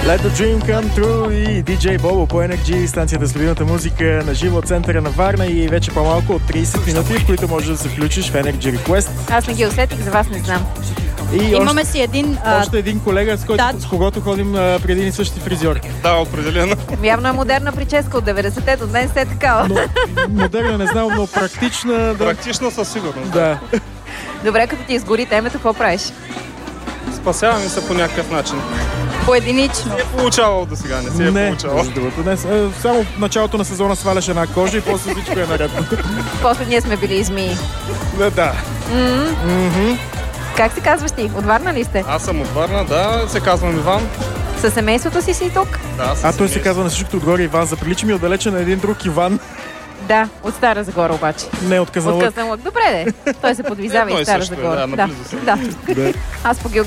Let the Dream Come True и DJ Bobo по Energy, станцията с любимата музика на живо от центъра на Варна и вече по-малко от 30 минути, в които можеш да се включиш в Energy Request. Аз не ги усетих, за вас не знам. И имаме си още един колега, с когото ходим при един и същи фризьор. Да, определено. Явно е модерна прическа от 90-те до днес е такава. Но, модерна не знам, но практична. Да. Практична със сигурност. Да. Добре, като ти изгори темето, какво правиш? Спасяваме се по някакъв начин. Поединично. Не е получавал до сега, не се е получавал. Днес, само в началото на сезона сваляш една кожа и после всичко е наред. После ние сме били змии. Да. Как се казваш ти? От Варна ли сте? Аз съм от Варна, да. Се казвам Иван. Със семейството си тук? Да, той се казва на всичкото отгоре Иван. Заприлича ми отдалече на един друг Иван. Да, от Стара Загора обаче. Не, от Казанлък. От Казанлък. Добре де. Той се подвизава и в Стара Загора. Да. Аз по